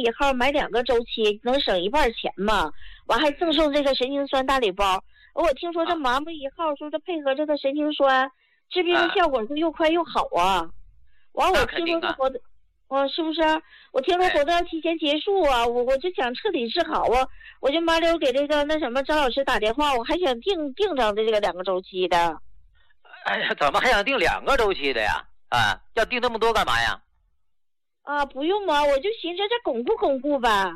1号买2个周期，能省1半钱嘛？完还赠送这个神经酸大礼包。我听说这麻木1号说这配合这个神经酸，治病的效果是又快又好啊。完我听说这活动，是不是？我听说活动要提前结束啊，我就想彻底治好啊，我就麻溜给这个那什么张老师打电话，我还想订上的这个2个周期的。 哎呀，怎么还想订2个周期的呀？啊，要订这么多干嘛呀？ 不用啊，我就寻思这巩固吧。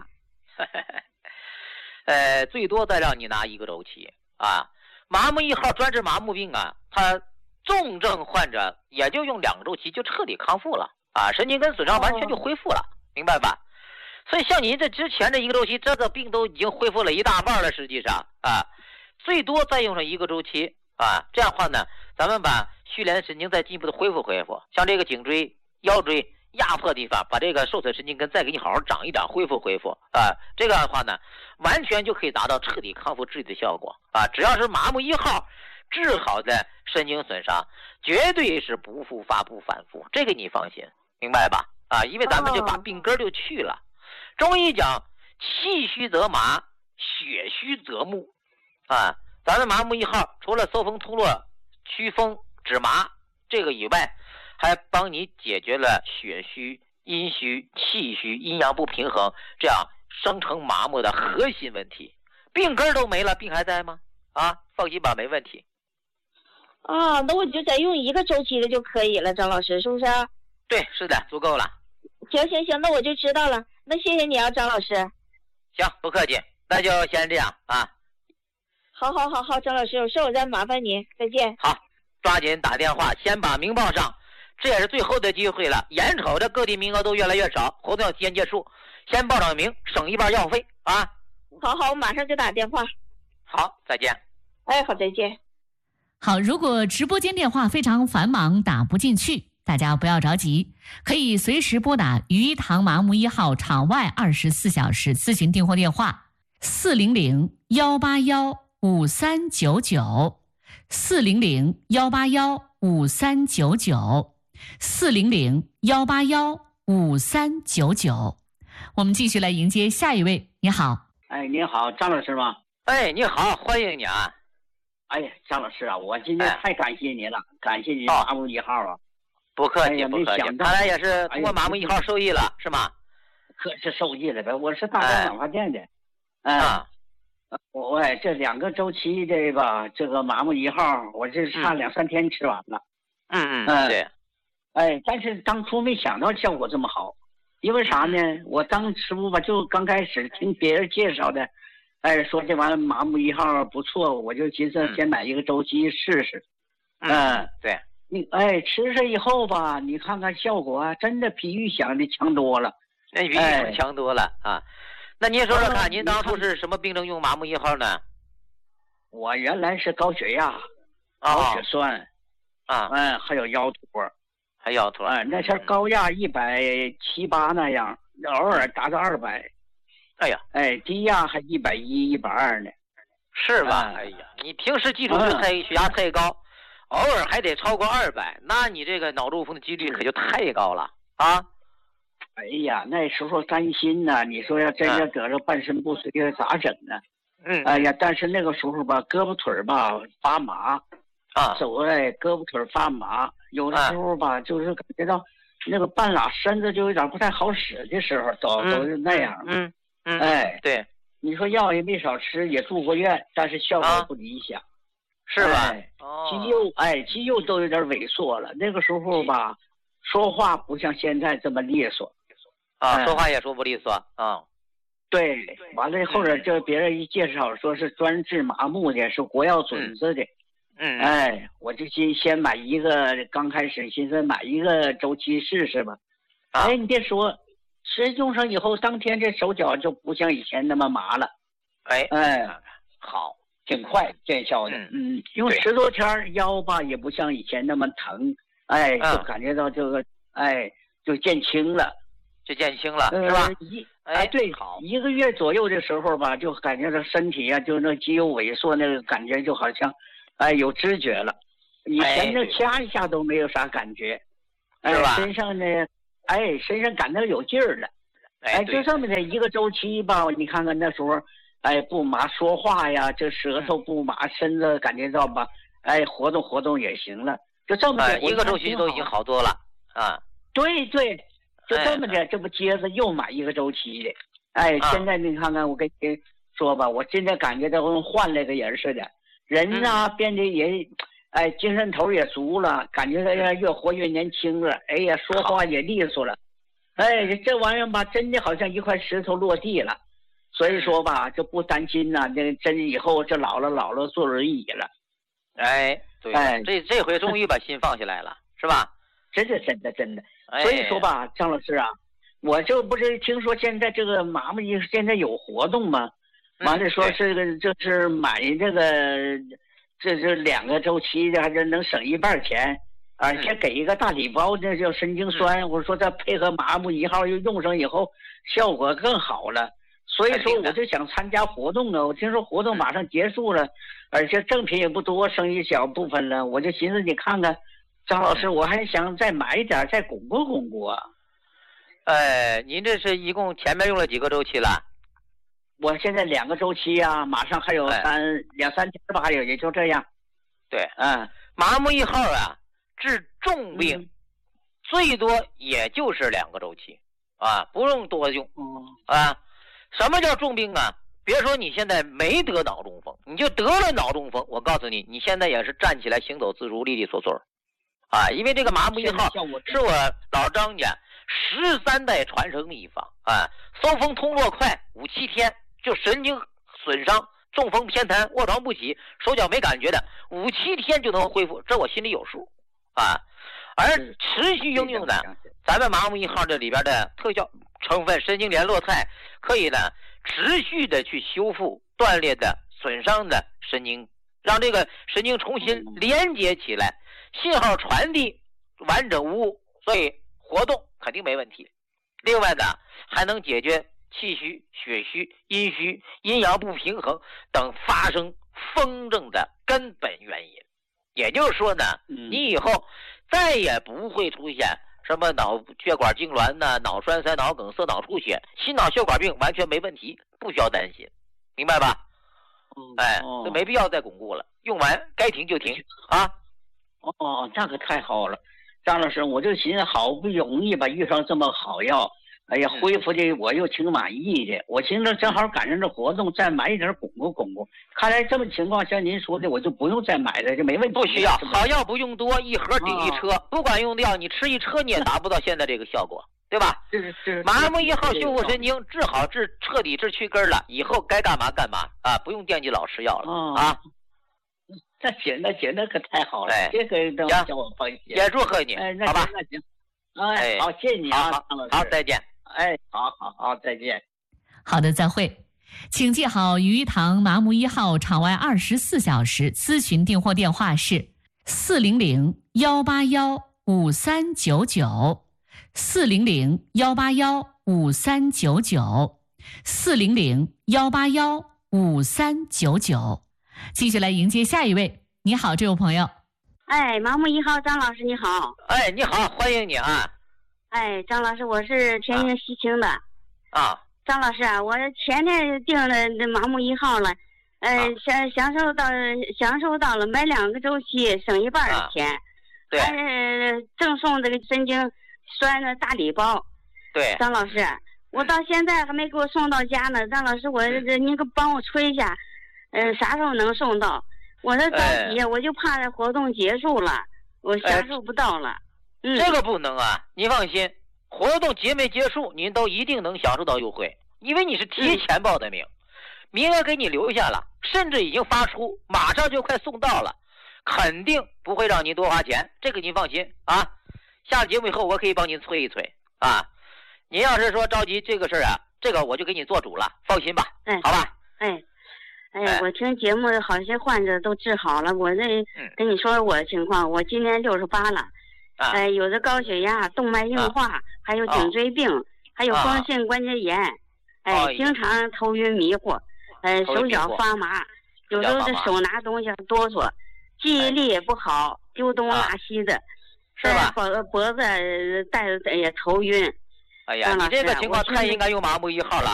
最多再让你拿1个周期啊。麻木1号专治麻木病啊，它重症患者也就用2个周期就彻底康复了啊，神经根损伤完全就恢复了，明白吧？所以像您这之前这1个周期，这个病都已经恢复了一大半了，实际上啊，最多再用上1个周期啊，这样的话呢，咱们把序列神经再进一步的恢复，像这个颈椎、腰椎压迫地方，把这个受损神经根再给你好好长一长，恢复啊，这个的话呢，完全就可以达到彻底康复治愈的效果啊！只要是麻木1号治好的神经损伤，绝对是不复发不反复，这个你放心，明白吧？啊，因为咱们就把病根就去了。中医讲气虚则麻，血虚则木啊。咱们麻木1号除了搜风突络、祛风止麻这个以外，还帮你解决了血虚、阴虚、气虚、阴阳不平衡这样生成麻木的核心问题。病根都没了，病还在吗？啊，放心吧，没问题。 那我就再用1个周期的就可以了，张老师是不是？ 对，是的，足够了。 行，那我就知道了。那谢谢你啊，张老师。 行，不客气，那就先这样啊。 好，张老师，有事我再麻烦您，再见。 好，抓紧打电话，先把名报上，这也是最后的机会了。眼瞅着各地名额都越来越少，活动要提前结束，先报上名，省1半药费啊。 好，我马上就打电话。 好，再见。 好，再见。 好，如果直播间电话非常繁忙打不进去，大家不要着急，可以随时拨打鱼塘麻木1号场外24小时咨询订货电话400-181-5399 400-181-5399 400-181-5399。我们继续来迎接下一位。你好。 你好，张老师吗？ 你好，欢迎你啊。 张老师啊，我今天太感谢您了，感谢您麻木1号啊。 不客气，不客气。看来也是通过麻木1号受益了，是吗？ 可是受益了呗，我是大庄染发店的。我这2个周期这个麻木1号，我这差2、3天吃完了。 对。 但是当初没想到效果这么好，因为啥呢？我当初就刚开始听别人介绍的，说这玩意儿麻木1号不错，我就寻思先买1个周期试试。 对。 你吃上以后吧，你看看效果啊，真的比预想的强多了。 比预想强多了啊！那您说说看，您当初是什么病症用麻木1号呢？ 我原来是高血压、高血栓，还有腰托，那是高压170、180那样，偶尔达到200。低压还110、120呢。 是吧？你平时基础就血压太高。偶尔还得超过200，那你这个脑中风的几率可就太高了啊！ 那时候担心呢，你说要真要得了半身不遂咋整呢？但是那个时候吧，胳膊腿吧发麻手胳膊腿发麻，有的时候吧就是感觉到那个半拉身子就有点不太好使的时候，都是那样。 对， 你说药也没少吃，也住过院，但是效果不理想。 是吧？ 肌肉都有点萎缩了。那个时候吧，说话不像现在这么利索。 说话也说不利索啊。 对，完了后来就别人一介绍说是专治麻木的，是国药准子的。我就先买1个，刚开始寻思买1个周期试试吧。你别说，吃用上以后，当天这手脚就不像以前那么麻了。好。挺快见效的，用10多天腰吧也不像以前那么疼，就感觉到这个，就减轻了， 是吧？ 对，好，1个月左右的时候吧，就感觉到身体啊，就那肌肉萎缩那个感觉就好像，有知觉了，以前就掐一下都没有啥感觉， 是吧？ 身上呢，身上感到有劲儿了， 就这么的一个周期吧。你看看那时候，不麻说话呀，这舌头不麻，身子感觉到吧，活动活动也行了，就这么的。 一个周期都已经好多了啊。 对，就这么的，这不接着又买一个周期的。现在你看看，我跟你说吧，我现在感觉都跟换了个人似的，人呢变得也。精神头也足了，感觉越活越年轻了。说话也利索了。这玩意儿吧，真的好像一块石头落地了。所以说吧，就不担心呐，这真以后这老了坐轮椅了。 对，这回终于把心放下来了，是吧？ 真的。所以说吧，张老师啊，我就不是听说现在这个麻木医现在有活动吗？完了说是就是买这个。这2个周期还是能省1半钱，而且给一个大礼包，这叫神经酸。我说这配合麻木1号又用上以后，效果更好了。所以说我就想参加活动啊，我听说活动马上结束了，而且赠品也不多，剩一小部分了。我就寻思你看看，张老师，我还想再买一点，再巩固啊。 您这是一共前面用了几个周期了？ 我现在2个周期啊，马上还有2、3天吧，还有也就这样。 对，麻木1号啊，治重病，最多也就是2个周期啊，不用多用啊。什么叫重病啊？别说你现在没得脑中风，你就得了脑中风，我告诉你，你现在也是站起来行走自如，利利索索啊。因为这个麻木1号是我老张家13代传承秘方啊，搜风通络快，5、7天。就神经损伤、中风偏瘫、卧床不起、手脚没感觉的，5、7天就能恢复，这我心里有数啊。而持续应用的，咱们麻木1号这里边的特效成分神经联络肽，可以呢持续的去修复断裂的、损伤的神经，让这个神经重新连接起来，信号传递完整无误，所以活动肯定没问题。另外呢，还能解决气虚、血虚、阴虚、阴阳不平衡等发生风症的根本原因。也就是说呢，你以后再也不会出现什么脑血管痉挛呐、脑栓塞、脑梗塞、脑出血，心脑血管病完全没问题，不需要担心，明白吧？这没必要再巩固了，用完该停就停啊。 那可太好了，张老师，我就寻思好不容易吧遇上这么好药。恢复的我又挺满意的。我寻思正好赶上这活动，再买一点巩固。看来这么情况，像您说的，我就不用再买了，就没问题。 不需要，好药不用多，一盒顶一车，不管用的药，你吃一车你也达不到现在这个效果，对吧？麻木1号修复神经，治好彻底治去根了，以后该干嘛干嘛啊，不用惦记老吃药了啊。 那行，那可太好了，这个让我放心。 也祝贺你，好吧？ 那行，好，谢谢你啊，张老师。 好，再见。 好，再见。 好的，再会。请记好鱼塘麻木1号场外24小时咨询订货电话是400-181-5399 400-181-5399 400-181-5399。继续来迎接下一位。你好，这位朋友。 麻木1号张老师你好。 你好，欢迎你啊。 张老师，我是天津西青的。张老师啊，我前天订了麻木1号了，享受到了买2个周期省1半的钱， 对， 赠送这个神经酸的大礼包。 对， 张老师，我到现在还没给我送到家呢。张老师，您可帮我催一下，啥时候能送到？我这着急，我就怕这活动结束了，我享受不到了。 这个不能啊，您放心，活动结没结束，您都一定能享受到优惠，因为你是提前报的名，名额给你留下了，甚至已经发出，马上就快送到了，肯定不会让您多花钱，这个您放心啊。下了节目以后，我可以帮您催一催啊。您要是说着急这个事儿啊，这个我就给你做主了，放心吧，好吧？ 我听节目好些患者都治好了，我这跟你说我的情况，我今年68了。有的高血压、动脉硬化，还有颈椎病，还有风性关节炎，经常头晕迷糊，手脚发麻，有时候这手拿东西哆嗦，记忆力也不好，丢东拉西的， 是吧？ 脖子带着也头晕， 哎呀，你这个情况太应该用麻木1号了